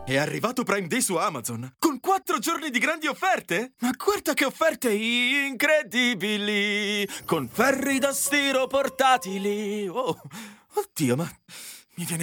È arrivato Prime Day su Amazon, con 4 giorni di grandi offerte! Ma guarda che offerte incredibili! Con ferri da stiro portatili! Oh, oddio, ma mi viene